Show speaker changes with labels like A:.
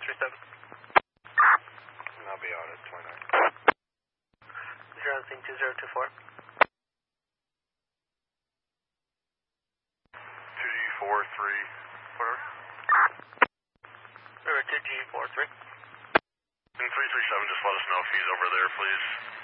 A: 037.
B: And I'll be out at 29.
A: 0 scene 2024.
B: 2G43, whatever.
A: River 2G43.
B: And 337, just let us know if he's over there, please.